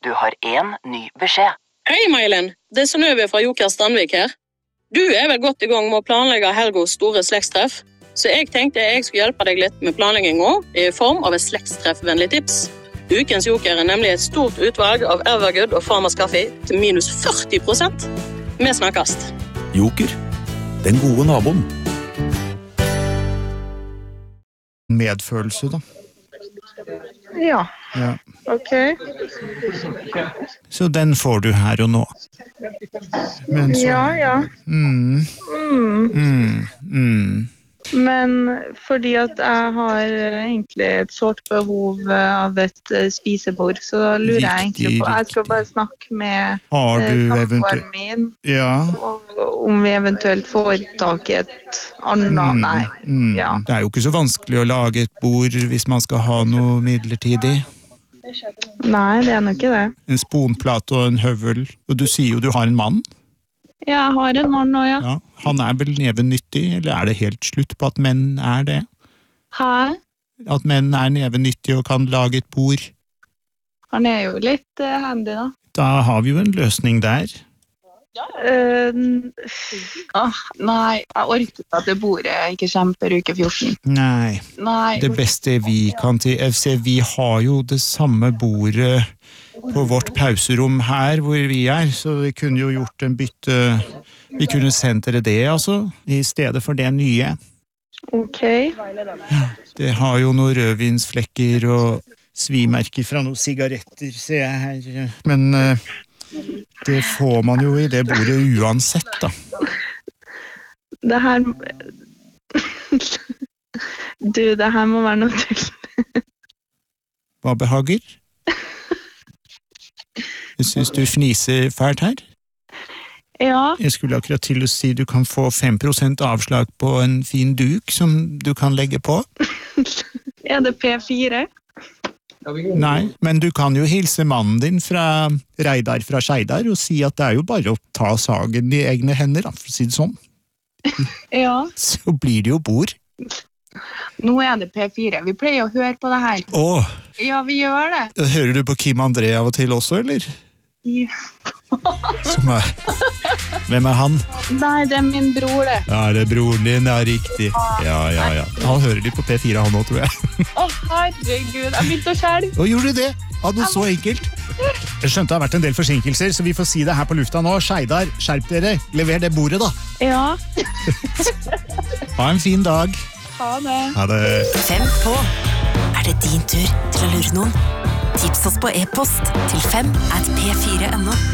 Du har en ny beskjed. Hei, Mailen. Det Synnøve fra Joker Strandvik her. Du vel godt I gang med å planlegge Helgos store slektstreff, så jeg tenkte jeg skulle hjelpe deg litt med planleggingen I form av et slektstreffvennlig tips. Ukens Joker nemlig et stort utvalg av Evergood og Farmers Kaffe til minus 40%. Vi snakkes. Joker, den gode naboen. Medfølelse da. Ja, ok. Så den får du her og nå. Men så... Ja. Men fordi at jeg har egentlig et sårt behov av et spisebord, så da lurer jeg egentlig på, jeg skal bare snakke med samboeren min, om vi eventuelt får tak I et annet, Det jo ikke så vanskelig å lage et bord hvis man skal ha noe midlertidig. Nei, det nok ikke det. En sponplate og en høvel, og du sier jo du har en mann. Ja, jeg har en mann nå, Ja, han vel nevenyttig, eller det helt slutt på at menn det? Hæ? At menn nevenyttig og kan lage et bord? Han jo litt handy da. Da har vi jo en løsning der. Nei, jeg orker ikke at det bordet ikke kjemper uke 14. Nei, det beste vi kan til FC, vi har jo det samme bordet på vårt pauserom her hvor vi så vi kunne jo gjort en bytte, vi kunne sendt dere det altså, I stedet for det nye. Ok. Det har jo noen rødvinsflekker og svimerker fra noen sigaretter, ser jeg her, men det får man jo I det bordet uansett da. Det her... det her må være noe til. Hva behager? Jeg synes du fniser fælt her. Ja. Jeg skulle akkurat til å si du kan få 5% avslag på en fin duk som du kan legge på. Det P4? Nei, men du kan jo hilse mannen din fra Reidar fra Skeidar og si at det jo bare å ta sagen I egne hender, for å si det sånn. Ja. Så blir det jo bord. Nå det P4, vi pleier å høre på det her. Ja, vi gjør det. Hører du på Kim André av og til også, eller? Ja. Hvem han? Nei, det min bror det. Ja, det broren din, riktig. Ja. Han hører litt på P4 han også, tror jeg. Herregud, jeg begynte å skjelve. Og gjorde du det? Noe så enkelt. Jeg skjønte det har vært en del forsinkelser, så vi får si det her på lufta nå. Skeidar, skjerp dere. Lever det bordet da. Ja. Ha en fin dag. Ha det. Ha det. 5 på. Det din tur til å lure noen? Tips oss på e-post til 5@p4.no.